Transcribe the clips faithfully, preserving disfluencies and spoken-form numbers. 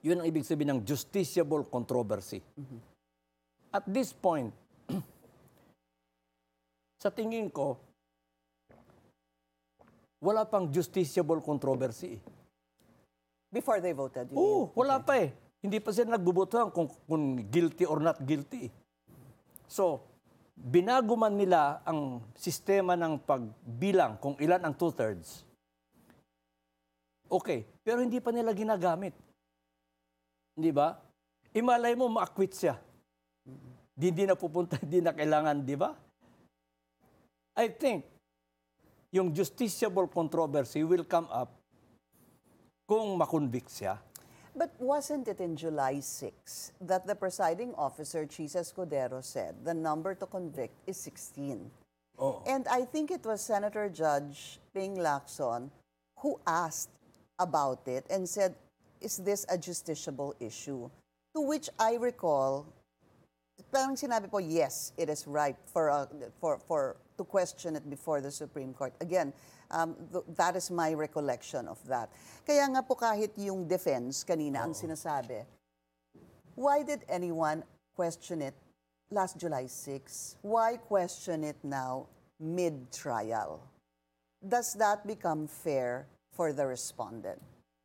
Yun ang ibig sabihin ng justiciable controversy. Mm-hmm. At this point, sa tingin ko, wala pang justiciable controversy. Before they voted? Oo, wala okay. pa eh. Hindi pa sila nagbubotohan kung, kung guilty or not guilty. So, binago man nila ang sistema ng pagbilang kung ilan ang two-thirds. Okay, pero hindi pa nila ginagamit. Hindi ba? Imalay mo, ma-acquit siya. Hindi na pupunta, hindi na kailangan, di ba? I think, yung justiciable controversy will come up kung makonvict siya. But wasn't it in July sixth that the presiding officer, Chisa Escudero, said the number to convict is sixteen? Oh. And I think it was Senator Judge Ping Lacson who asked about it and said, is this a justiciable issue? To which I recall, parang sinabi po, yes, it is right for, uh, for, for to question it before the Supreme Court. Again, um, th that is my recollection of that. Kaya nga po kahit yung defense kanina ang sinasabi, why did anyone question it last July sixth? Why question it now mid-trial? Does that become fair for the respondent?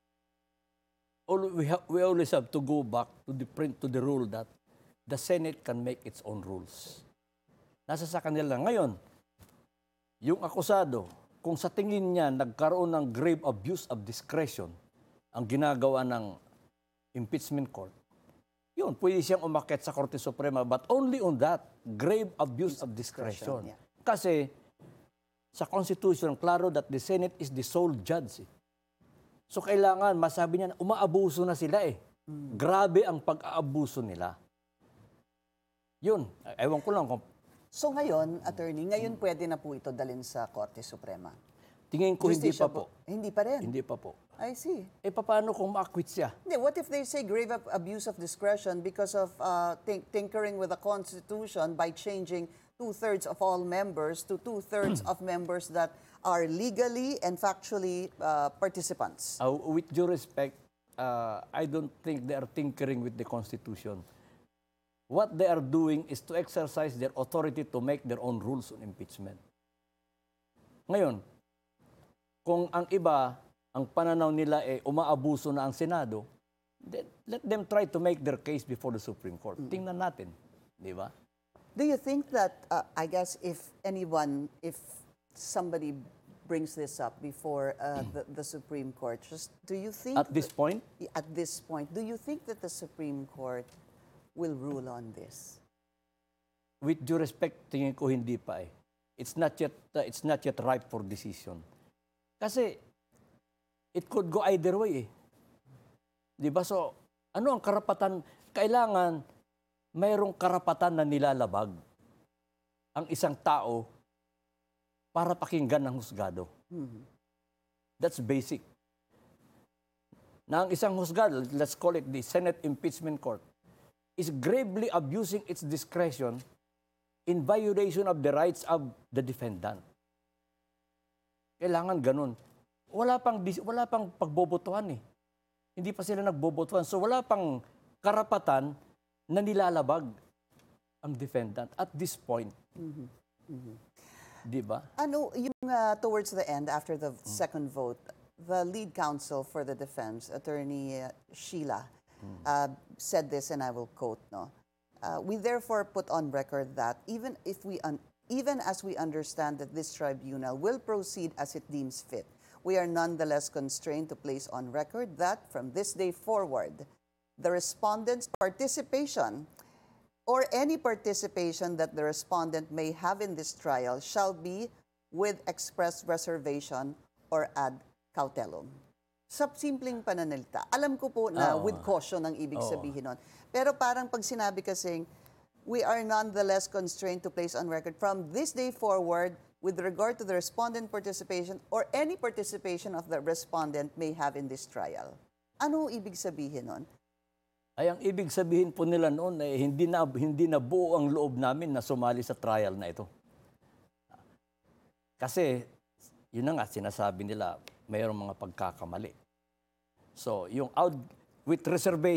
We, ha we always have to go back to the print to the rule that the Senate can make its own rules. Nasa sa kanila ngayon, yung akusado, kung sa tingin niya nagkaroon ng grave abuse of discretion ang ginagawa ng impeachment court, yun, pwede siyang umakyat sa Korte Suprema, but only on that, grave abuse of discretion. Yeah. Kasi sa Constitution, klaro that the Senate is the sole judge. Eh. So kailangan, masabi niya, umaabuso na sila eh. Mm. Grabe ang pag-aabuso nila. Yun, ewan ko lang kung... So ngayon, attorney, ngayon pwede na po ito dalhin sa Korte Suprema? Tingin ko hindi pa po. Hindi pa rin? Hindi pa po. I see. Eh, paano kung ma-acquit siya? Hindi, what if they say grave abuse of discretion because of uh, tink tinkering with the Constitution by changing two-thirds of all members to two-thirds of members that are legally and factually uh, participants? Uh, with due respect, uh, I don't think they are tinkering with the Constitution. What they are doing is to exercise their authority to make their own rules on impeachment. Ngayon, kung ang iba, ang pananaw nila ay umaabuso na ang Senado, then let them try to make their case before the Supreme Court. Mm. Tingnan natin, di ba? Do you think that, uh, I guess, if anyone, if somebody brings this up before uh, the, the Supreme Court, just do you think... At this point? At this point, do you think that the Supreme Court will rule on this? With due respect, tingin ko hindi pa eh. It's not yet, uh, it's not yet ripe for decision. Kasi, it could go either way eh. Di ba? So, ano ang karapatan? Kailangan, mayroong karapatan na nilalabag ang isang tao para pakinggan ng husgado. Mm-hmm. That's basic. Na ang isang husgado, let's call it the Senate Impeachment Court, is gravely abusing its discretion in violation of the rights of the defendant. Kailangan ganun. Wala pang, wala pang pagbobotohan eh. Hindi pa sila nagbobotohan. So wala pang karapatan na nilalabag ang defendant at this point. Mm-hmm. Mm-hmm. Di ba? Ano, yung uh, towards the end, after the mm. second vote, the lead counsel for the defense, Attorney uh, Sheila, mm. uh, said this, and I will quote, no? Uh, we therefore put on record that even if we un even as we understand that this tribunal will proceed as it deems fit, we are nonetheless constrained to place on record that from this day forward, the respondent's participation or any participation that the respondent may have in this trial shall be with express reservation or ad cautelum. Sa simpleng pananalita, alam ko po na oh. with caution ang ibig oh. sabihin nun. Pero parang pag sinabi kasing, we are nonetheless constrained to place on record from this day forward with regard to the respondent participation or any participation of the respondent may have in this trial. Ano ibig sabihin nun? Ay, ang ibig sabihin po nila noon ay hindi na, hindi na buo ang loob namin na sumali sa trial na ito. Kasi, yun na nga, sinasabi nila, mayroong mga pagkakamali. So, yung out, with reservation